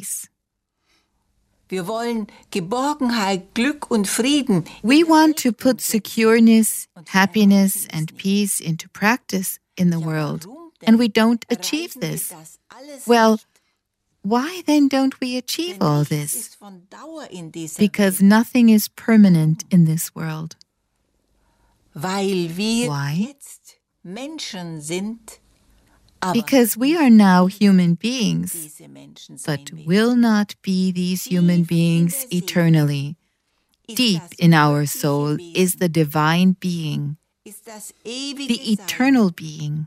peace. Wir wollen Geborgenheit, Glück und Frieden. We want to put secureness, happiness, and peace into practice in the world, and we don't achieve this. Well, why then don't we achieve all this? Because nothing is permanent in this world. Weil wir Why? jetzt Menschen sind, Because we are now human beings, diese Menschen but sein wir. will not be these human beings eternally. Deep in our soul is the divine being, Ist das ewige the eternal being.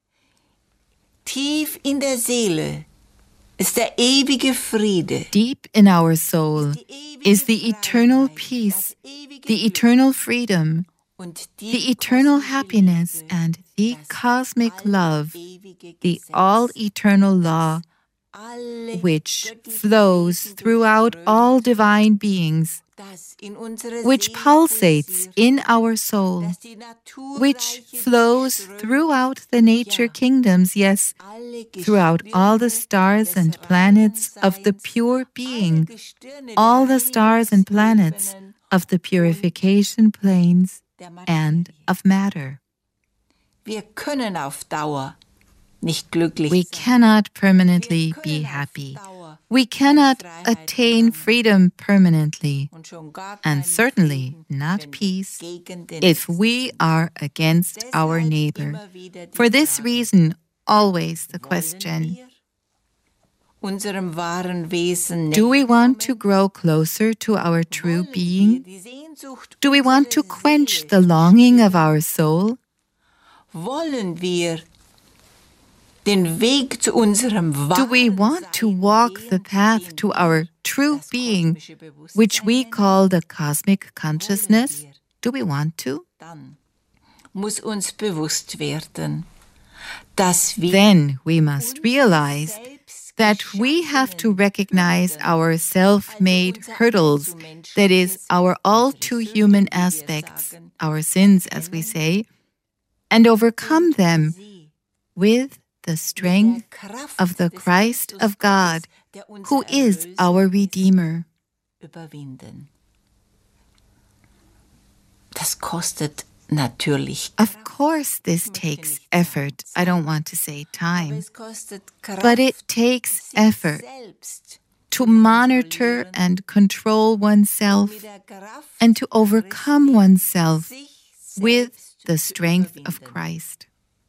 Tief in der Seele ist der ewige Friede. Deep in our soul is the eternal peace, the eternal freedom, Und the eternal happiness, and the cosmic love, the all-eternal law, which flows throughout all divine beings, which pulsates in our soul, which flows throughout the nature kingdoms, yes, throughout all the stars and planets of the pure being, all the stars and planets of the purification planes and of matter. Wir können auf Dauer nicht glücklich We sein. cannot permanently be happy. We cannot attain freedom permanently, Und schon gar and keinen certainly Frieden, not wenn wir peace, gegen den if we are against our neighbor. For this reason, always the question, unserem wahren Wesen do we want to grow closer to our true being? Do we want to quench the longing of our soul? Wollen wir den Weg zu unserem Do we wahren want to Sein walk the gehen, path to our true being, which we call the cosmic consciousness? Do we want to? Dann muss uns bewusst werden, dass wir Then we must realize that we have to recognize our self-made hurdles, that is, our all-too-human aspects, our sins, as we say, and overcome them with the strength of the Christ of God, who is our Redeemer. überwinden. Das kostet natürlich Of course, this takes effort. I don't want to say time, es kostet Kraft, but it takes effort selbst to monitor and control oneself mit der Kraft and to overcome oneself sich with selbst the zu strength of überwinden. Christ.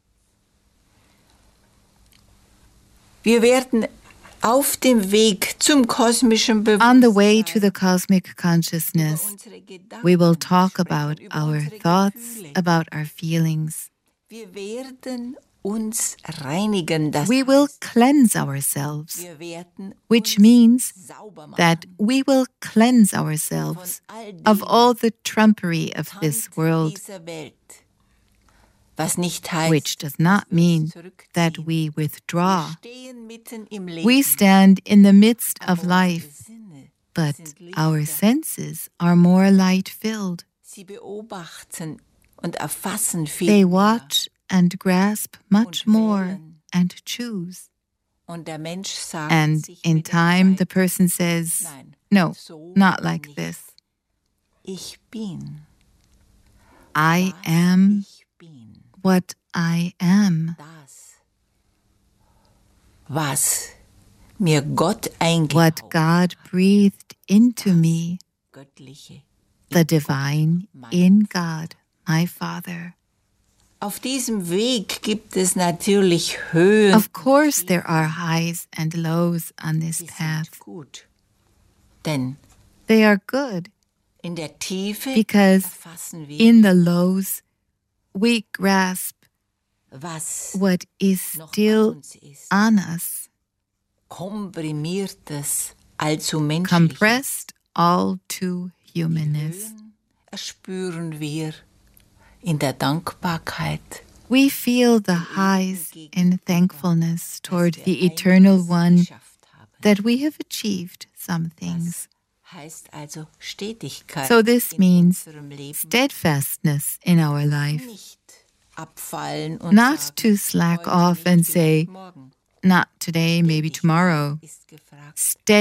Wir werden auf dem Weg zum kosmischen On the way Bewusstsein to the cosmic consciousness, unsere Gedanken we will talk sprechen, about über our unsere thoughts, Gefühle. about our feelings. Wir werden uns reinigen, das We will heißt, cleanse ourselves, wir werden which uns means sauber machen that we will cleanse ourselves von all of dem all the trumpery of this Tand world, dieser Welt, was nicht heißt, which does not dass wir uns mean that zurückziehen. we withdraw. Wir stehen mitten im Leben, We stand in the midst aber of unsere life, Sinne but sind our Lichter. senses are more light-filled. Sie beobachten und erfassen viel They mehr. watch and grasp much Und more wählen. and choose. Und der Mensch sagt And sich in mit der time, the Zeit, person says, nein, no, so not like nicht. this. Ich bin, I was am ich bin, what I am. das, was mir Gott What eingehaucht, God breathed into me, göttliche. the divine in God, my Father. Auf diesem Weg gibt es natürlich Höhen, Of course, there are highs and lows on this die path. sind gut. Denn They are good in der Tiefe because erfassen wir, in the lows, we grasp was what is noch bei still uns ist. on us, Komprimiertes, allzu menschliches. compressed all to humanness. Höhen erspüren wir in der Dankbarkeit, We feel the highs in thankfulness toward the Eternal One geschafft haben. that we have achieved some things. Heißt also Stetigkeit So this in means unserem Leben, steadfastness in our life, nicht abfallen und not sagen, to slack heute off nicht, and vielleicht say, morgen. not today, maybe tomorrow. Ist gefragt.